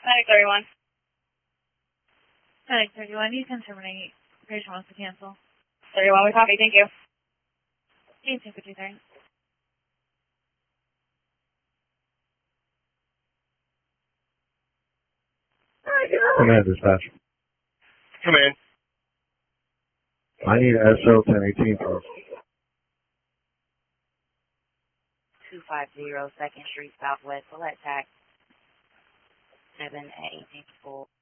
Medic 31. Medic 31, you can terminate. Patient wants to cancel. 31, we copy. Thank you. 1853. Command dispatch. Command. I need SO 1018 first. 250 2nd Street Southwest. Select tax 7 at 18 4.